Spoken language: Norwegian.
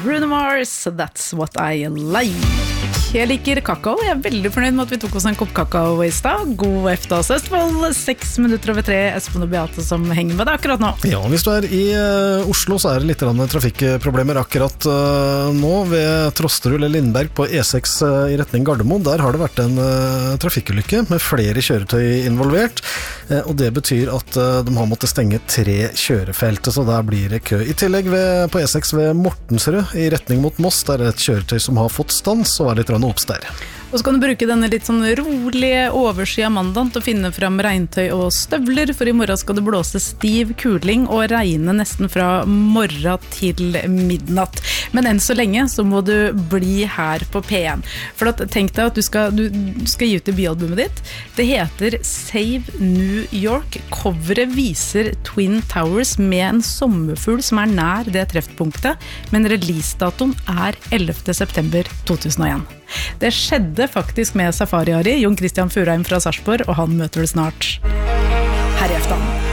Bruno Mars, That's What I Like. Jeg liker kakao. Jeg veldig fornøyd med at vi tok oss en kopp kakao I sted. God eftermiddag, Østfold. 6:06. Espen og Beate som henger med deg akkurat nå. Ja, hvis du I Oslo så det litt trafikkproblemer akkurat nå ved Trosterud eller Lindberg på E6 I retning Gardermoen. Der har det vært en trafikkulykke med flere kjøretøy involvert, og det betyr at de har måttet stenge 3 kjørefelt, så der blir det kø. I tillegg på E6 ved Mortensrud I retning mot Moss, der et kjøretøy som har fått stans og litt opps der. Og så kan du bruke denne litt sånn rolige oversida mandagen til å finne fram regntøy og støvler, for I morgen skal det blåse stiv kuling og regne nesten fra morgen til midnatt. Men enn så lenge så må du bli her på P1. For tenk deg at du skal gi ut I byalbumet ditt. Det heter Save New York. Coveret viser Twin Towers med en sommerfugl som nær det treffpunktet, men releasedatoen 11. september 2001. Det skjedde faktisk med Safari-Ari, Jon Christian Furheim fra Sarpsborg, og han møter det snart her I aften.